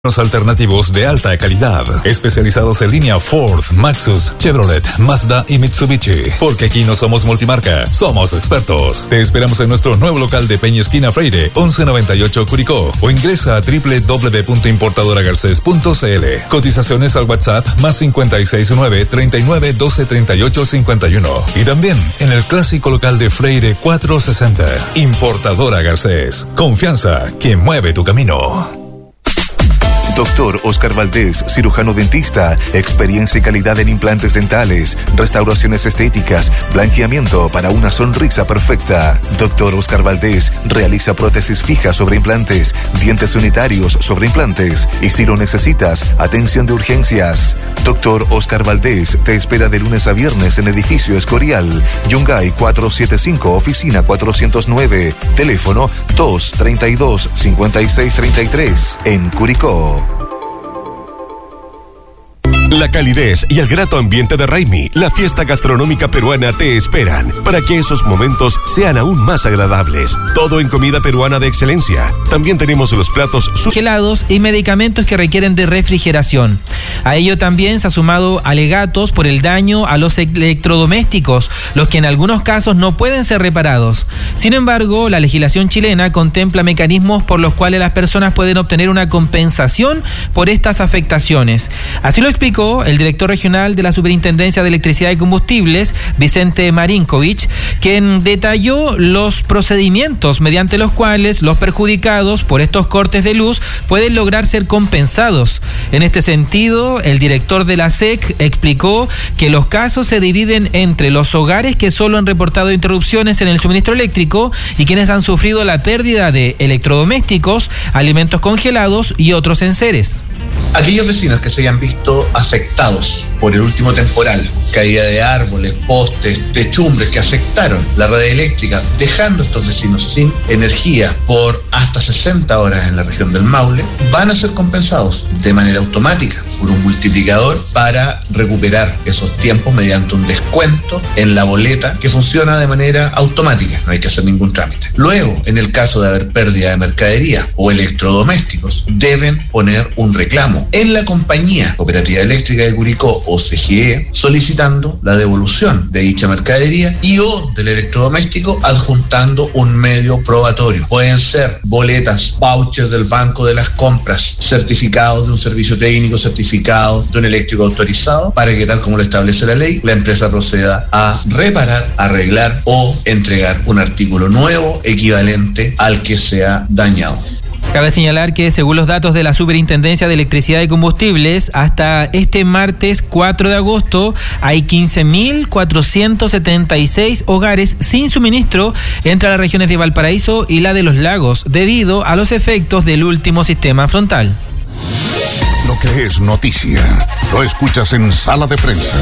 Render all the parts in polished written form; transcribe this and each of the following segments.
Alternativos de alta calidad, especializados en línea Ford, Maxus, Chevrolet, Mazda y Mitsubishi. Porque aquí no somos multimarca, somos expertos. Te esperamos en nuestro nuevo local de Peña Esquina Freire, 1198 Curicó, o ingresa a www.importadoragarces.cl. Cotizaciones al WhatsApp más 569 39 12 38 51. Y también en el clásico local de Freire 460. Importadora Garcés. Confianza que mueve tu camino. Doctor Oscar Valdés, cirujano dentista, experiencia y calidad en implantes dentales, restauraciones estéticas, blanqueamiento para una sonrisa perfecta. Doctor Oscar Valdés realiza prótesis fijas sobre implantes, dientes unitarios sobre implantes y si lo necesitas, atención de urgencias. Doctor Oscar Valdés te espera de lunes a viernes en edificio Escorial, Yungay 475, oficina 409, teléfono 232-5633 en Curicó. La calidez y el grato ambiente de Raimi, la fiesta gastronómica peruana, te esperan para que esos momentos sean aún más agradables. Todo en comida peruana de excelencia. También tenemos los platos helados y medicamentos que requieren de refrigeración. A ello también se ha sumado alegatos por el daño a los electrodomésticos, los que en algunos casos no pueden ser reparados. Sin embargo, la legislación chilena contempla mecanismos por los cuales las personas pueden obtener una compensación por estas afectaciones. Así lo explicó el director regional de la Superintendencia de Electricidad y Combustibles, Vicente Marinkovic, quien detalló los procedimientos mediante los cuales los perjudicados por estos cortes de luz pueden lograr ser compensados. En este sentido, el director de la SEC explicó que los casos se dividen entre los hogares que solo han reportado interrupciones en el suministro eléctrico y quienes han sufrido la pérdida de electrodomésticos, alimentos congelados y otros enseres. Aquellos vecinos que se hayan visto afectados por el último temporal, caída de árboles, postes, techumbres que afectaron la red eléctrica, dejando a estos vecinos sin energía por hasta 60 horas en la región del Maule, van a ser compensados de manera automática por un multiplicador para recuperar esos tiempos mediante un descuento en la boleta que funciona de manera automática, no hay que hacer ningún trámite. Luego, en el caso de haber pérdida de mercadería o electrodomésticos, deben poner un reclamo en la compañía Cooperativa Eléctrica de Curicó o CGE, solicitando la devolución de dicha mercadería y o del electrodoméstico adjuntando un medio probatorio. Pueden ser boletas, vouchers del banco de las compras, certificados de un servicio técnico, certificado de un eléctrico autorizado, para que, tal como lo establece la ley, la empresa proceda a reparar, arreglar o entregar un artículo nuevo equivalente al que se ha dañado. Cabe señalar que, según los datos de la Superintendencia de Electricidad y Combustibles, hasta este martes 4 de agosto hay 15.476 hogares sin suministro entre las regiones de Valparaíso y la de Los Lagos, debido a los efectos del último sistema frontal. Lo que es noticia, lo escuchas en Sala de Prensa.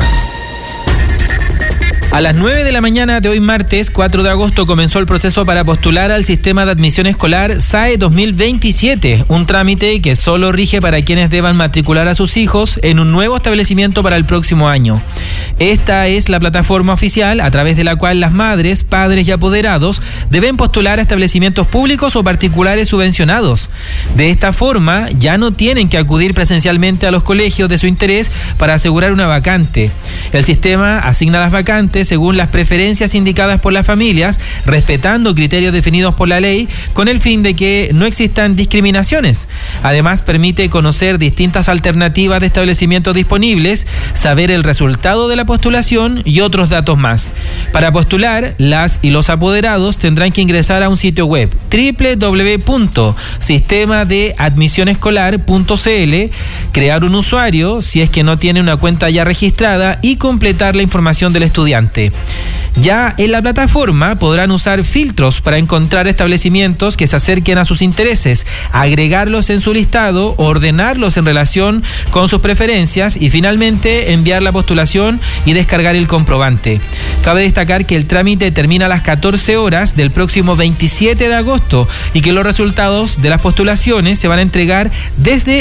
A las 9 de la mañana de hoy martes 4 de agosto comenzó el proceso para postular al sistema de admisión escolar SAE 2027, un trámite que solo rige para quienes deban matricular a sus hijos en un nuevo establecimiento para el próximo año. Esta es la plataforma oficial a través de la cual las madres, padres y apoderados deben postular a establecimientos públicos o particulares subvencionados. De esta forma ya no tienen que acudir presencialmente a los colegios de su interés para asegurar una vacante. El sistema asigna las vacantes según las preferencias indicadas por las familias, respetando criterios definidos por la ley, con el fin de que no existan discriminaciones. Además, permite conocer distintas alternativas de establecimientos disponibles, saber el resultado de la postulación y otros datos más. Para postular, las y los apoderados tendrán que ingresar a un sitio web www.sistemadeadmisionescolar.cl, crear un usuario si es que no tiene una cuenta ya registrada y completar la información del estudiante. Ya en la plataforma podrán usar filtros para encontrar establecimientos que se acerquen a sus intereses, agregarlos en su listado, ordenarlos en relación con sus preferencias y finalmente enviar la postulación y descargar el comprobante. Cabe destacar que el trámite termina a las 14 horas del próximo 27 de agosto y que los resultados de las postulaciones se van a entregar desde